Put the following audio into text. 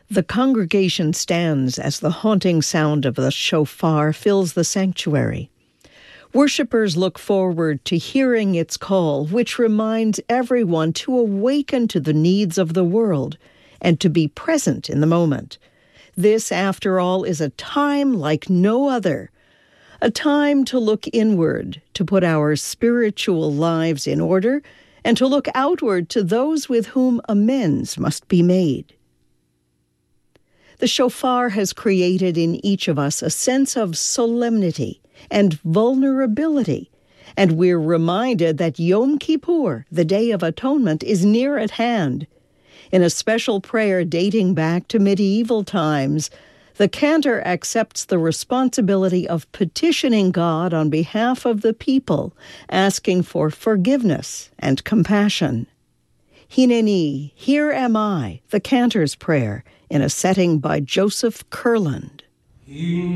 The congregation stands as the haunting sound of the shofar fills the sanctuary. Worshippers look forward to hearing its call, which reminds everyone to awaken to the needs of the world and to be present in the moment. This, after all, is a time like no other, a time to look inward, to put our spiritual lives in order, and to look outward to those with whom amends must be made. The shofar has created in each of us a sense of solemnity and vulnerability, and we're reminded that Yom Kippur, the Day of Atonement, is near at hand. In a special prayer dating back to medieval times, the cantor accepts the responsibility of petitioning God on behalf of the people, asking for forgiveness and compassion. Hineni, here am I, the cantor's prayer, in a setting by Joseph Kurland.